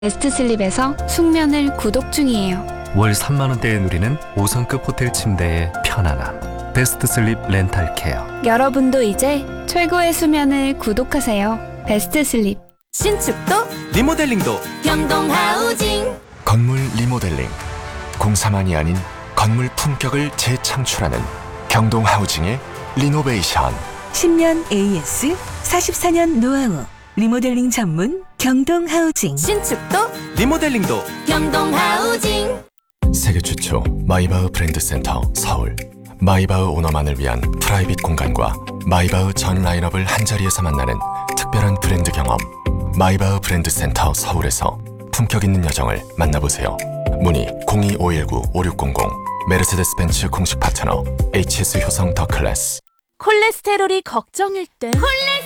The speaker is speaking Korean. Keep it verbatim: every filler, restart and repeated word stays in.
베스트슬립에서 숙면을 구독 중이에요. 월 삼만 원대에 누리는 오 성급 호텔 침대의 편안함. 베스트슬립 렌탈케어. 여러분도 이제 최고의 수면을 구독하세요. 베스트슬립. 신축도 리모델링도 경동하우징. 건물 리모델링, 공사만이 아닌 건물 품격을 재창출하는 경동하우징의 리노베이션. 십 년 에이에스, 사십사 년 노하우, 리모델링 전문 경동하우징. 신축도 리모델링도 경동하우징. 세계 최초 마이바흐 브랜드 센터 서울. 마이바흐 오너만을 위한 프라이빗 공간과 마이바흐 전 라인업을 한자리에서 만나는 특별한 브랜드 경험. 마이바흐 브랜드 센터 서울에서 품격 있는 여정을 만나보세요. 문의 공이오일구 오육공공. 메르세데스 벤츠 공식 파트너 에이치에스 효성 더 클래스. 콜레스테롤이 걱정일 때 콜레스테롤